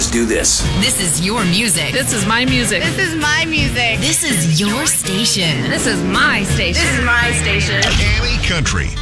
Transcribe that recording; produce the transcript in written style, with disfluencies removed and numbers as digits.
Let's do this. This is your music. This is my music. This is my music. This is your station. This is my station. This is my station. Annie Country.